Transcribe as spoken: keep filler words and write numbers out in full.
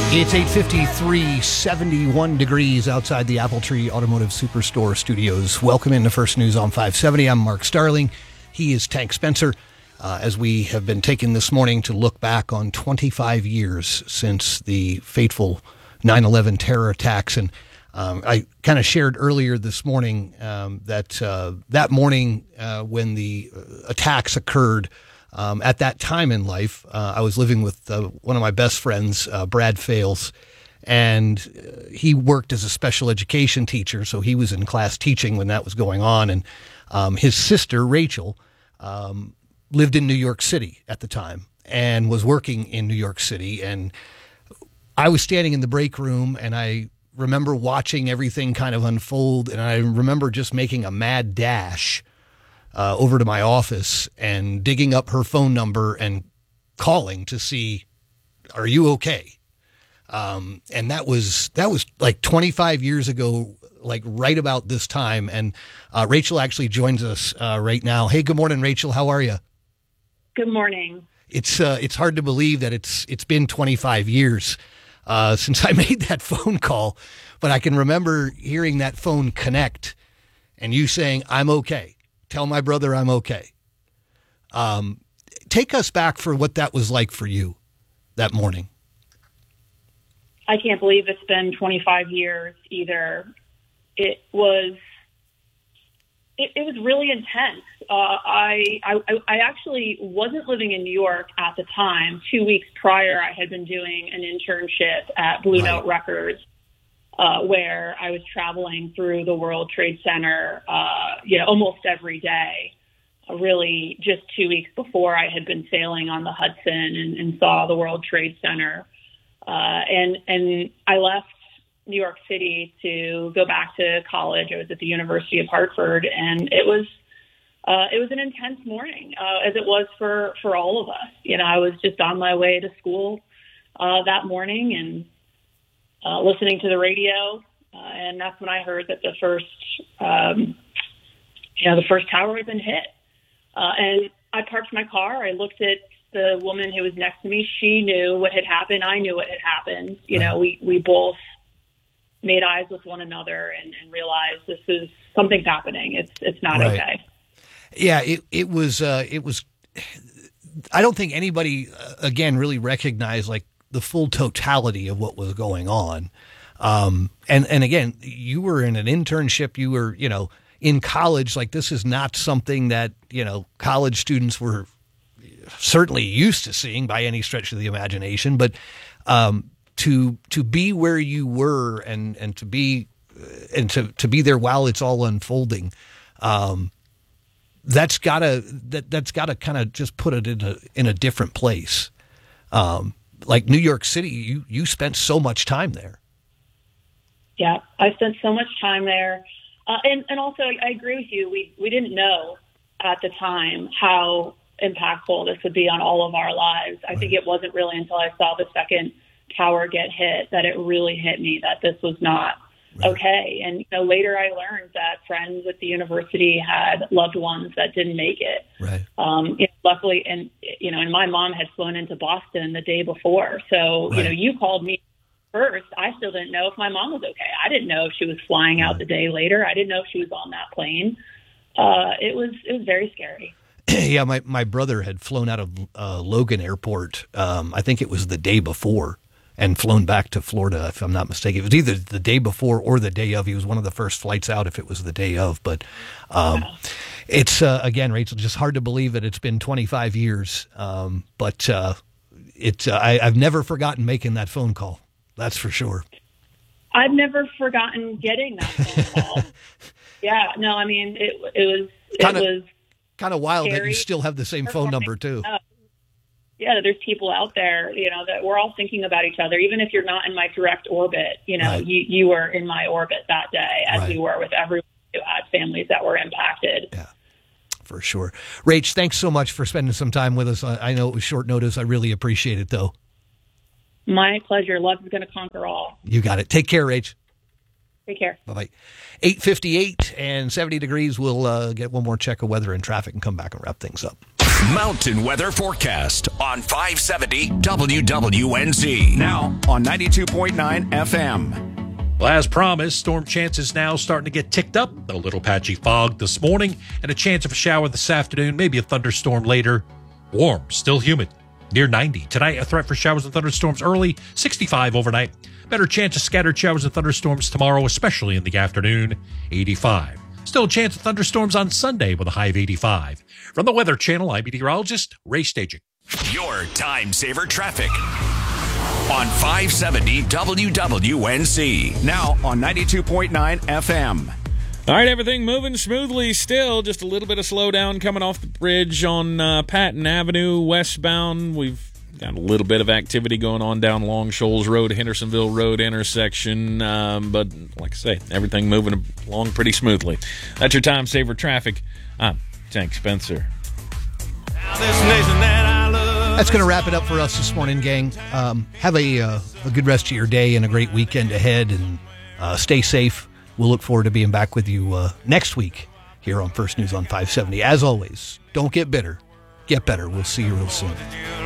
It's eight fifty-three, seventy-one degrees outside the Appletree Automotive Superstore studios. Welcome into First News on five seventy. I'm Mark Starling. He is Tank Spencer. Uh, as we have been taking this morning to look back on twenty-five years since the fateful nine eleven terror attacks. And um, I kind of shared earlier this morning um, that uh, that morning uh, when the attacks occurred, Um, at that time in life, uh, I was living with uh, one of my best friends, uh, Brad Fales, and uh, he worked as a special education teacher, so he was in class teaching when that was going on. And um, his sister, Rachel, um, lived in New York City at the time and was working in New York City. And I was standing in the break room, and I remember watching everything kind of unfold, and I remember just making a mad dash Uh, over to my office and digging up her phone number and calling to see, are you okay? Um, and that was, that was like twenty-five years ago, like right about this time. And uh, Rachel actually joins us uh, right now. Hey, good morning, Rachel. How are you? Good morning. It's, uh, it's hard to believe that it's, it's been twenty-five years uh, since I made that phone call, but I can remember hearing that phone connect and you saying, I'm okay. Tell my brother I'm okay. Um, take us back for what that was like for you that morning. I can't believe it's been twenty-five years either. It was, it, it was really intense. Uh, I, I, I actually wasn't living in New York at the time. Two weeks prior, I had been doing an internship at Blue Right. Note Records, Uh, where I was traveling through the World Trade Center, uh, you know, almost every day. Uh, really, just two weeks before, I had been sailing on the Hudson and, and saw the World Trade Center. Uh, and and I left New York City to go back to college. I was at the University of Hartford, and it was uh, it was an intense morning, uh, as it was for for all of us. You know, I was just on my way to school uh, that morning, and Uh, listening to the radio, uh, and that's when I heard that the first, um, you know, the first tower had been hit. Uh, and I parked my car. I looked at the woman who was next to me. She knew what had happened. I knew what had happened. You know, we, we both made eyes with one another and, and realized this is something's happening. It's it's not Right. okay. Yeah, it it was uh, it was. I don't think anybody uh, again really recognized like the full totality of what was going on. Um, and, and again, you were in an internship, you were, you know, in college. Like, this is not something that, you know, college students were certainly used to seeing by any stretch of the imagination, but, um, to, to be where you were and, and to be, and to, to be there while it's all unfolding, um, that's gotta, that, that's gotta kind of just put it in a, in a different place. Um, Like New York City, you, you spent so much time there. Yeah, I spent so much time there. Uh, and, and also, I agree with you. We, we didn't know at the time how impactful this would be on all of our lives. I Right. think it wasn't really until I saw the second tower get hit that it really hit me that this was not right. okay. And you know, later I learned that friends at the university had loved ones that didn't make it. Right. Um, you know, luckily, and you know, and my mom had flown into Boston the day before. So, right. you know, you called me first. I still didn't know if my mom was okay. I didn't know if she was flying out the day later. I didn't know if she was on that plane. Uh, it was, it was very scary. Yeah. My, my brother had flown out of uh, Logan Airport. Um, I think it was the day before and flown back to Florida, if I'm not mistaken. It was either the day before or the day of. He was one of the first flights out if it was the day of. But um, wow. it's, uh, again, Rachel, just hard to believe that it's been twenty-five years. Um, but uh, it, uh, I, I've never forgotten making that phone call. That's for sure. I've never forgotten getting that phone call. Yeah, no, I mean, it, it was it kinda, was kind of wild scary. that you still have the same phone number, too. Uh, yeah, there's people out there, you know, that we're all thinking about each other. Even if you're not in my direct orbit, you know, right. you, you were in my orbit that day, as right. you were with everyone who had families that were impacted. Yeah, for sure. Rach, thanks so much for spending some time with us. I, I know it was short notice. I really appreciate it, though. My pleasure. Love is going to conquer all. You got it. Take care, Rach. Take care. Bye-bye. eight fifty-eight and seventy degrees. We'll uh, get one more check of weather and traffic and come back and wrap things up. Mountain weather forecast on five seventy W W N Z. Now on ninety-two point nine F M. Well, as promised, storm chances now starting to get ticked up. A little patchy fog this morning and a chance of a shower this afternoon, maybe a thunderstorm later. Warm, still humid, near ninety. Tonight, a threat for showers and thunderstorms early, sixty-five overnight. Better chance of scattered showers and thunderstorms tomorrow, especially in the afternoon, eighty-five. Still a chance of thunderstorms on Sunday with a high of eighty-five. From the Weather Channel, I'm meteorologist Ray Staging. Your time saver traffic on five seventy W W N Z. Now on ninety-two point nine F M. All right, everything moving smoothly still. Just a little bit of slowdown coming off the bridge on uh, Patton Avenue westbound. We've got a little bit of activity going on down Long Shoals Road, Hendersonville Road intersection. Um, but like I say, everything moving along pretty smoothly. That's your time saver traffic. I'm Tank Spencer. That's going to wrap it up for us this morning, gang. Um, have a, uh, a good rest of your day and a great weekend ahead, and uh, stay safe. We'll look forward to being back with you uh, next week here on First News on five seventy. As always, don't get bitter. Get better. We'll see you real soon.